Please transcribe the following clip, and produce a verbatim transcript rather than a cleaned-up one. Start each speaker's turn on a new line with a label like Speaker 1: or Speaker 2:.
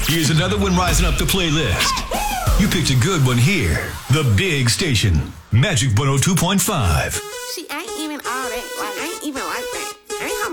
Speaker 1: Here's another one rising up the playlist. You picked a good one here. The Big Station. Magic one oh two point five.
Speaker 2: She ain't even all that. Like, ain't even like that. Ain't her